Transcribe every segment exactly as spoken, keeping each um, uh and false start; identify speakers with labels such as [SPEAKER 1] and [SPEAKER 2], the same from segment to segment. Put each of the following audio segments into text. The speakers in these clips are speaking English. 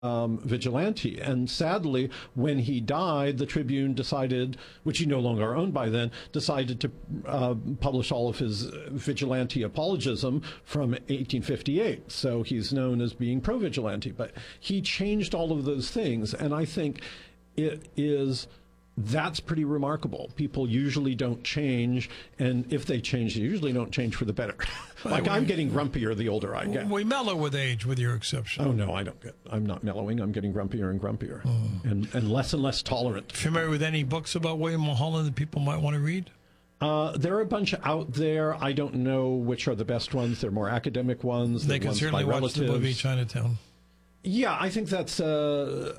[SPEAKER 1] Um, vigilante. And sadly, when he died, the Tribune decided, which he no longer owned by then, decided to uh, publish all of his vigilante apologism from eighteen fifty-eight. So he's known as being pro-vigilante. But he changed all of those things. And I think it is... that's pretty remarkable. People usually don't change, and if they change, they usually don't change for the better. Like, I'm getting grumpier the older I get.
[SPEAKER 2] We mellow with age, with your exception.
[SPEAKER 1] Oh, no, I don't get, I'm not mellowing. I'm getting grumpier and grumpier, oh. and, and less and less tolerant.
[SPEAKER 2] Familiar with any books about William Mulholland that people might want to read?
[SPEAKER 1] Uh, there are a bunch out there. I don't know which are the best ones. They're more academic ones.
[SPEAKER 2] They can
[SPEAKER 1] ones
[SPEAKER 2] certainly
[SPEAKER 1] by
[SPEAKER 2] watch
[SPEAKER 1] relatives.
[SPEAKER 2] the movie Chinatown.
[SPEAKER 1] Yeah, I think that's... Uh,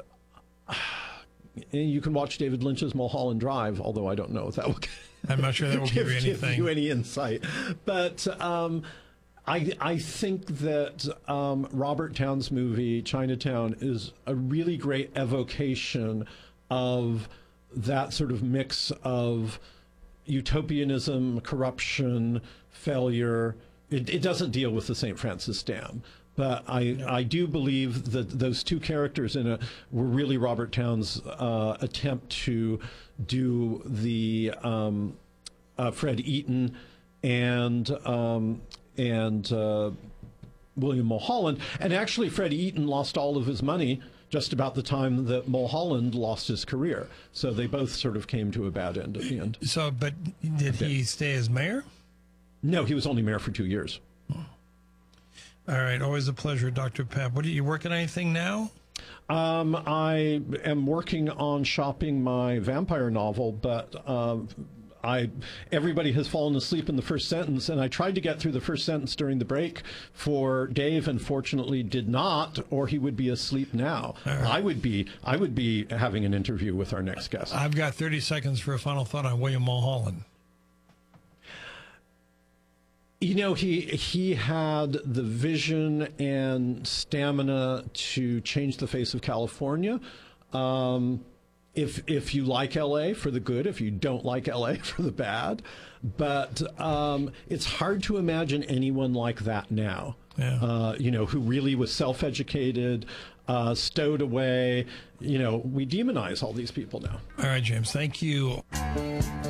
[SPEAKER 1] you can watch David Lynch's Mulholland Drive, although I don't know if that will
[SPEAKER 2] I'm not sure that will give, give you anything.
[SPEAKER 1] Give you any insight. But um, I, I think that um, Robert Towne's movie, Chinatown, is a really great evocation of that sort of mix of utopianism, corruption, failure. It, it doesn't deal with the Saint Francis Dam. But I, yeah. I do believe that those two characters in it were really Robert Towne's uh, attempt to do the um, uh, Fred Eaton and um, and uh, William Mulholland. And actually, Fred Eaton lost all of his money just about the time that Mulholland lost his career. So they both sort of came to a bad end at the end.
[SPEAKER 2] So, but did he stay as mayor?
[SPEAKER 1] No, he was only mayor for two years.
[SPEAKER 2] Oh. All right, always a pleasure, Doctor Pep. What are you working on anything now?
[SPEAKER 1] Um, I am working on shopping my vampire novel, but uh, I everybody has fallen asleep in the first sentence, and I tried to get through the first sentence during the break for Dave, and fortunately did not, or he would be asleep now. Right. I would be I would be having an interview with our next guest.
[SPEAKER 2] I've got thirty seconds for a final thought on William Mulholland.
[SPEAKER 1] You know, he he had the vision and stamina to change the face of California. Um, if if you like L A for the good, if you don't like L A for the bad, but um, it's hard to imagine anyone like that now. Yeah. Uh, you know, who really was self-educated, uh, stowed away. You know, we demonize all these people now.
[SPEAKER 2] All right, James. Thank you.